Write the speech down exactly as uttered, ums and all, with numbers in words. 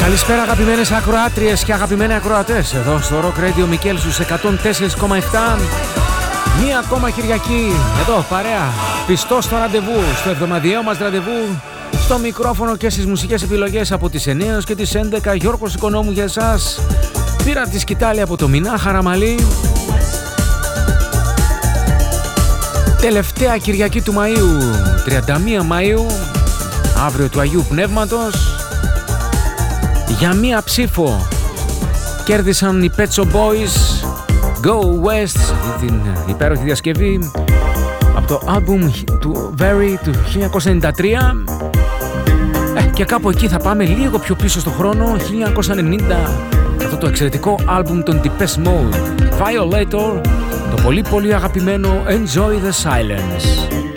Καλησπέρα αγαπημένες ακροάτριες και αγαπημένοι ακροατές. Εδώ στο Rock Radio Μικέλ στους εκατόν τέσσερα κόμμα επτά. Μία ακόμα Κυριακή, εδώ παρέα, πιστό στο ραντεβού, στο εβδομαδιαίο μας ραντεβού. Στο μικρόφωνο και στις μουσικές επιλογές από τις εννιά έως και τις έντεκα, Γιώργος Οικονόμου για εσάς. Πήρα τη σκητάλη από το Μινά Χαραμαλή. Τελευταία Κυριακή του Μαΐου, τριάντα μία Μαΐου, αύριο του Αγίου Πνεύματος. Για μία ψήφο κέρδισαν οι Pet Shop Boys Go West, την υπέροχη διασκευή από το άλμπουμ του Very του χίλια εννιακόσια ενενήντα τρία. ε, και κάπου εκεί θα πάμε λίγο πιο πίσω στο χρόνο, χίλια εννιακόσια ενενήντα, αυτό το εξαιρετικό άλμπουμ των Depeche Mode, Violator, το πολύ πολύ αγαπημένο Enjoy the Silence.